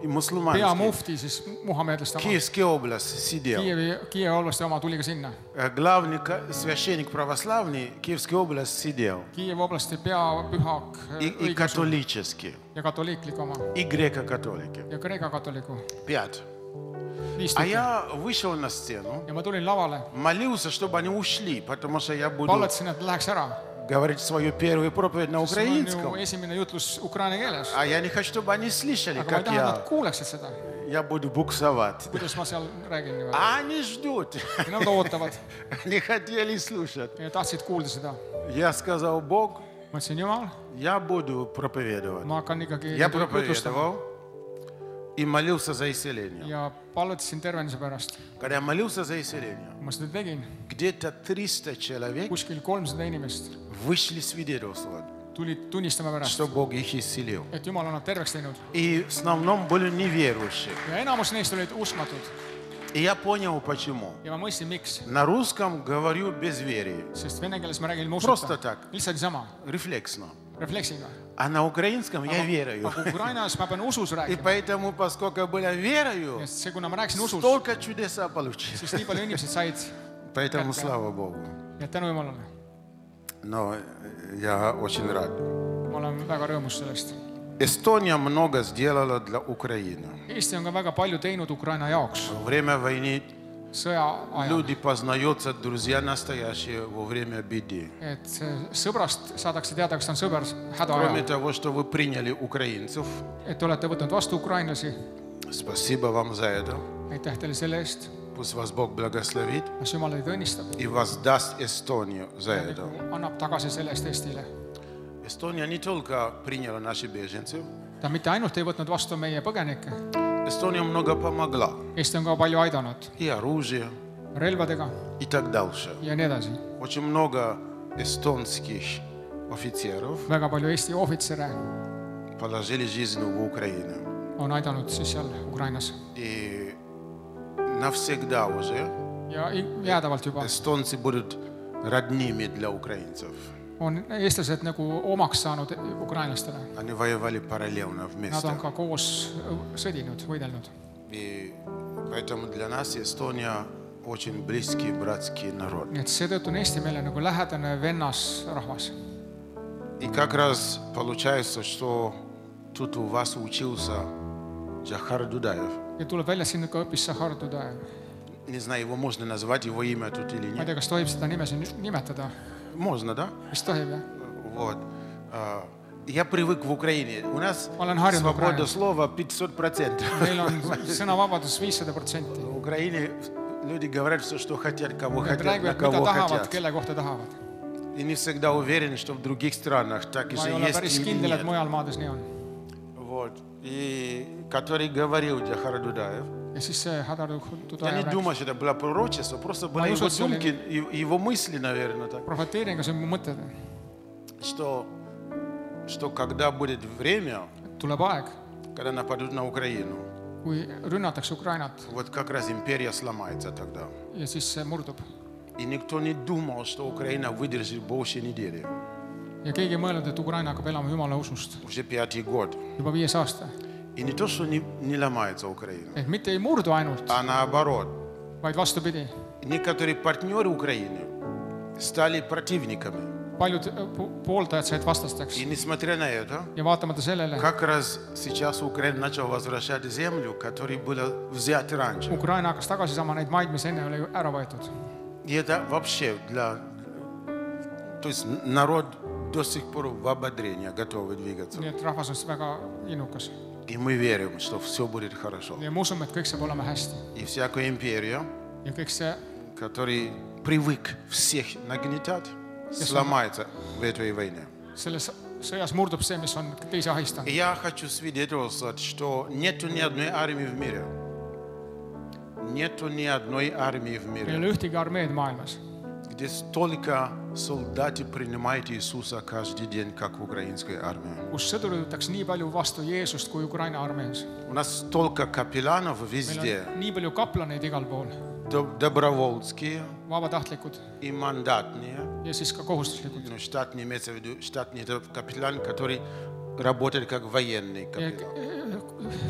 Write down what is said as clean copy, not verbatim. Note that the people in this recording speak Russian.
и мусульманский. peamufti siis muhamedlaste oma. Киевская область сидел. Kiievi oblasti oma tuli ka sinna. Главный священник православный Киевской области сидел. Kiievi oblasti peapühak И католический. ja katoliiklik oma И греко-католики. ja Kreeka katoliku. 5. 5 А tükki. я вышел на сцену, Ja ma tulin lavale, молился, чтобы они ушли, потому что я буду palvetasin, et läheks ära. говорить свою первую проповедь на See on украинском. ju esimene jutlus ukraina keeles. А я не хочу, чтобы они слышали, Aga ma ei как taha, et nad я kuuleksid seda, буду буксовать. kuidas ma seal räägin niimoodi. А они ждут. Ja nad ootavad Они хотели слушать. ja tahtsid kuulda seda. Я сказал, Бог, Ma ütlesin, Jumal, я буду проповедовать. ma hakkan ikkagi Я jutlustama. проповедовал и молился за исцеление. Ja palvetasin tervenise pärast. Когда я молился за исцеление, Ma seda tegin. где-то 300 человек Kuskil 300 inimest вышли свидетельствовать, tulid tunnistama pärast, что Бог их исцелил. et Jumal on nad terveks teinud. И в основном были неверующие. Ja enamus neist olid uskmatud. И я понял, почему. Ja ma mõistsin, miks. На русском говорю без веры, Sest vene keeles ma räägin ilma Просто usuta. так. Lihtsalt sama, рефлексно. refleksiga. А на украинском я верю. Aga Ukrainas ma pean usus И rääkima. поэтому, поскольку была верою, Ja see, kuna ma rääkisin usus, столько чудеса получилось. siis nii palju inimesed said. Поэтому слава Богу. Ja tänu Jumalale. Но я очень рад. Ma olen väga rõõmus sellest. Эстония много сделала для Украины. Eesti on ka väga palju teinud Ukraina jaoks. Во время войны Sõja ajal. люди познаются, друзья настоящие во время беды. Et sõbrast saadakse teada, kas ta on sõber häda Кроме ajal. того, что вы приняли украинцев, Et te olete võtnud vastu ukrainlasi. спасибо вам за это. Aitäh teile selle eest. Пусть вас Бог благословит Las Jumal teid õnnistab. и воздаст Эстонию за это. Annab tagasi selle eest Eestile. Эстония не только приняла наших беженцев, Ta mitte ainult ei võtnud vastu meie põgenikke. Эстония много помогла. Eesti on ka palju aidanud И оружие, relvadega и так дальше. ja nii edasi. Очень много эстонских офицеров Väga palju Eesti ohvitsere положили жизнь в Украине. on aidanud siis seal Ukrainas. И навсегда уже Ja jäädavalt juba эстонцы будут родными для украинцев. on eestlased nagu omaks saanud ukrainlastele. Они воевали параллельно Nad вместе. on ka koos sõdinud, võidelnud. И поэтому для нас Эстония очень близкий братский народ. Nii et seetõttu on Eesti meile nagu lähedane vennas rahvas. И как раз получается, что тут у вас учился Джахар Дудаев. Ja tuleb välja, siin ka õppis Zahhar Dudajev. Не знаю, его можно назвать, его имя тут или Ma ei нет. tea, kas tohib seda nime siin nimetada. Можно, да? Vist tohib, jah? Вот. Я привык в Украине. У нас Ma olen harjunud свобода Ukrainas. слова 500%. Meil on sõnavabadus 500%. В Украине люди говорят все, что хотят, кого Nad хотят, на räägivad, mida кого tahavad, хотят. kelle kohta tahavad. И не всегда уверен, что в других странах так Ma же ei ole есть päris или kindel, et нет. mujal maades nii on. Вот. И который говорил Джахар Дудаев, Ja siis see Hadar я не Dudajev rääkis. думаю, что это было пророчество, просто были Ma ei его usu, et see oli- думки, его мысли, наверное, так, Prohveteeringas on mu mõtted. что когда будет время, Tuleb aeg, когда нападут на Украину, kui rünnatakse Ukrainat вот как раз империя сломается тогда. ja siis see murdub. И никто не думал, что Украина выдержит больше недели. Ja keegi ei mõelnud, et Ukraina hakkab elama Jumala usust. Уже 5-й год. Juba 5 aasta. И не то, что не ломается Украина, Et mitte ei murdu ainult, а наоборот. vaid vastupidi. Некоторые партнеры Украины стали противниками. Paljud pooldajad said vastasteks. И несмотря на это, Ja vaatamata sellele, как раз сейчас Украина начала возвращать землю, которая была взята раньше. Ukraina hakkas tagasi saama neid maid, mis enne oli ära võetud. И это вообще То есть народ до сих пор в ободрении готовы двигаться. Nii et rahvas on väga innukas. И мы верим, что все будет хорошо. Ja me usume, et kõik saab olema hästi. И всякая империя, Ja kõik see, который привык всех нагнетать, сломается в этой войне. selles sõjas murdub see, mis on teisi ahistanud. И я хочу свидетельствовать, что нету ни одной армии в мире. Нету ни одной армии в Meil ei мире, ole ühtegi armeed maailmas, где столько солдаты принимают Иисуса каждый день, как в украинской армии. kus sõdurid võtaks nii palju vastu Jeesust kui Ukraina armees. У нас столько капелланов Meil везде, on nii palju kaplaneid igal pool, добровольские vabatahtlikud и мандатные. ja siis ka kohustuslikud. Ну, штат не имеется в виду, штат не это капеллан, который работает как военный Ja капеллан.